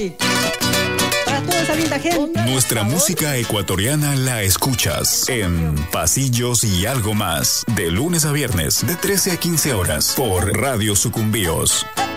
Para toda esa linda gente. Nuestra música ecuatoriana la escuchas en Pasillos y Algo Más, de lunes a viernes, de 13 a 15 horas, por Radio Sucumbíos.